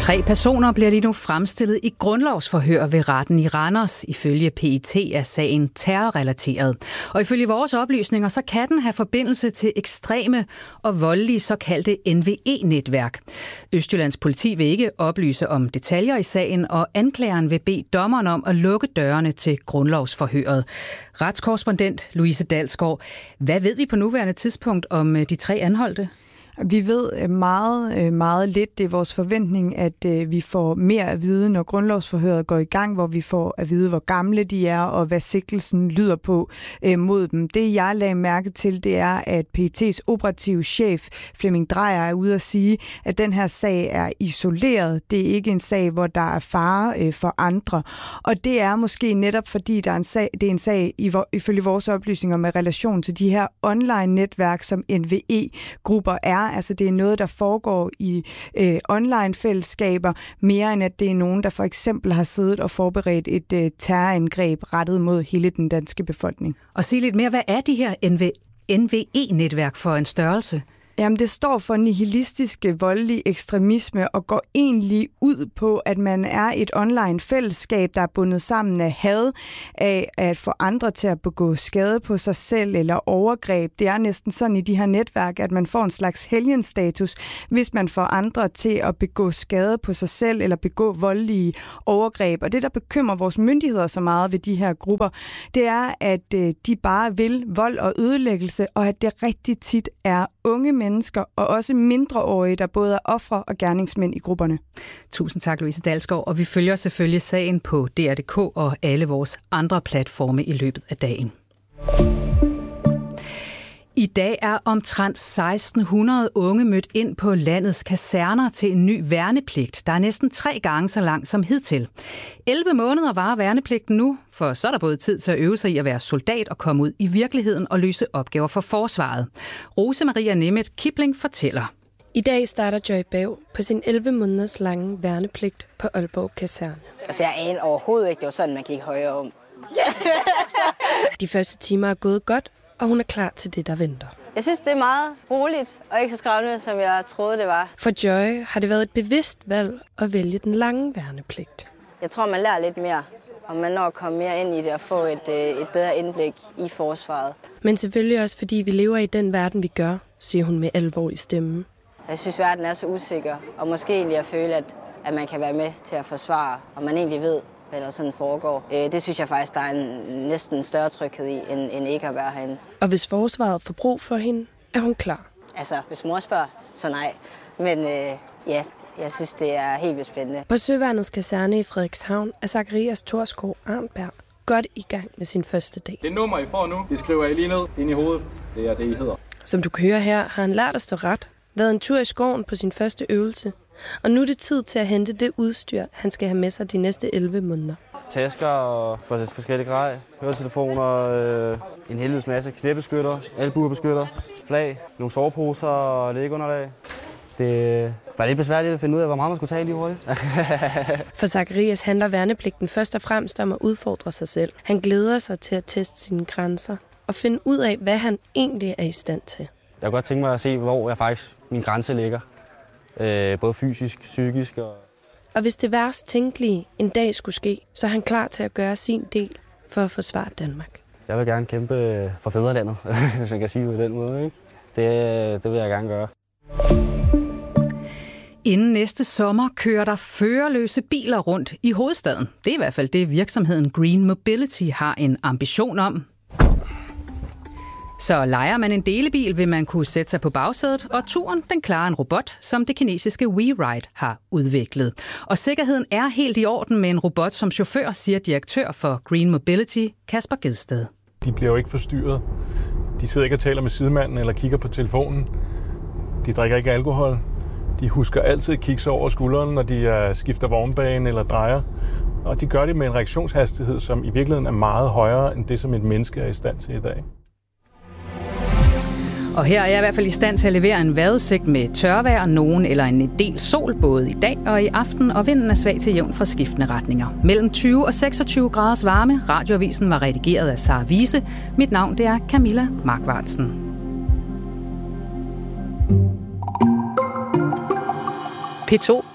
3 personer bliver lige nu fremstillet i grundlovsforhør ved retten i Randers. Ifølge PET er sagen terrorrelateret. Og ifølge vores oplysninger, så kan den have forbindelse til ekstreme og voldelige såkaldte NVE-netværk. Østjyllands politi vil ikke oplyse om detaljer i sagen, og anklageren vil bede dommeren om at lukke dørene til grundlovsforhøret. Retskorrespondent Louise Dalsgaard, hvad ved vi på nuværende tidspunkt om de 3 anholdte? Vi ved meget lidt. Det er vores forventning, at vi får mere at vide, når grundlovsforhøret går i gang, hvor vi får at vide, hvor gamle de er, og hvad sigtelsen lyder på mod dem. Det, jeg lagde mærke til, det er, at PET's operative chef, Flemming Dreyer, er ude at sige, at den her sag er isoleret. Det er ikke en sag, hvor der er fare for andre. Og det er måske netop, fordi det er en sag ifølge vores oplysninger med relation til de her online-netværk, som NVE-grupper er. Altså det er noget, der foregår i online-fællesskaber, mere end at det er nogen, der for eksempel har siddet og forberedt et terrorangreb rettet mod hele den danske befolkning. Og sig lidt mere, hvad er de her NVE-netværk for en størrelse? Jamen, det står for nihilistisk voldelig ekstremisme og går egentlig ud på, at man er et online fællesskab, der er bundet sammen af had, af at få andre til at begå skade på sig selv eller overgreb. Det er næsten sådan i de her netværk, at man får en slags helgenstatus, hvis man får andre til at begå skade på sig selv eller begå voldelige overgreb. Og det, der bekymrer vores myndigheder så meget ved de her grupper, det er, at de bare vil vold og ødelæggelse, og at det rigtig tit er unge mennesker og også mindreårige, der både er ofre og gerningsmænd i grupperne. Tusind tak, Louise Dalsgaard, og vi følger selvfølgelig sagen på DR.dk og alle vores andre platforme i løbet af dagen. I dag er omtrent 1600 unge mødt ind på landets kaserner til en ny værnepligt, der er næsten 3 gange så lang som hidtil. 11 måneder varer værnepligten nu, for så er der både tid til at øve sig i at være soldat og komme ud i virkeligheden og løse opgaver for forsvaret. Rose Maria Nemeth Kipling fortæller. I dag starter Joy Bav på sin 11 måneders lange værnepligt på Aalborg Kaserne. Altså jeg aner overhovedet ikke, det var sådan, man gik højere om. De første timer er gået godt, og hun er klar til det, der venter. Jeg synes, det er meget roligt og ikke så skræmmende, som jeg troede, det var. For Joy har det været et bevidst valg at vælge den lange værnepligt. Jeg tror, man lærer lidt mere, og man når at komme mere ind i det og få et bedre indblik i forsvaret. Men selvfølgelig også, fordi vi lever i den verden, vi gør, siger hun med alvorlig stemme. Jeg synes, verden er så usikker, og måske egentlig at føle, at man kan være med til at forsvare, og man egentlig ved, hvad der sådan foregår. Det synes jeg faktisk, der er næsten større tryghed i, end ikke at være herinde. Og hvis forsvaret får brug for hende, er hun klar. Altså, hvis mor spørger, så nej. Men ja, jeg synes, det er helt vildt spændende. På Søværnets kaserne i Frederikshavn er Zacharias Thorsgaard Arnberg godt i gang med sin første dag. Det nummer, I får nu, det skriver jeg lige ned ind i hovedet. Det er det, I hedder. Som du kan høre her, har han lært at stå ret, været en tur i skoven på sin første øvelse. Og nu er det tid til at hente det udstyr, han skal have med sig de næste 11 måneder. Tasker og forskellige grej, høretelefoner, en helvedes masse knæbeskytter, albuebeskytter, flag, nogle soveposer og lægeunderlag. Det var lidt besværligt at finde ud af, hvor meget man skulle tage lige hurtigt. For Zacharias handler værnepligten først og fremmest om at udfordre sig selv. Han glæder sig til at teste sine grænser og finde ud af, hvad han egentlig er i stand til. Jeg kunne godt tænke mig at se, hvor min grænse ligger. Både fysisk, psykisk Og hvis det værst tænkelige en dag skulle ske, så er han klar til at gøre sin del for at forsvare Danmark. Jeg vil gerne kæmpe for fædrelandet, hvis man kan sige det på den måde. Ikke? Det vil jeg gerne gøre. Inden næste sommer kører der førerløse biler rundt i hovedstaden. Det er i hvert fald det, virksomheden Green Mobility har en ambition om. Så lejer man en delebil, vil man kunne sætte sig på bagsædet, og turen den klarer en robot, som det kinesiske WeRide har udviklet. Og sikkerheden er helt i orden med en robot som chauffør, siger direktør for Green Mobility, Kasper Gedsted. De bliver jo ikke forstyrret. De sidder ikke og taler med sidemanden eller kigger på telefonen. De drikker ikke alkohol. De husker altid at kigge sig over skulderen, når de skifter vognbane eller drejer. Og de gør det med en reaktionshastighed, som i virkeligheden er meget højere end det, som et menneske er i stand til i dag. Og her er jeg i hvert fald i stand til at levere en vejrudsigt med tørvejr, nogen eller en del sol både i dag og i aften, og vinden er svag til jævn fra skiftende retninger. Mellem 20 og 26 graders varme. Radioavisen var redigeret af Sara Wiese. Mit navn det er Camilla Markvartsen. P2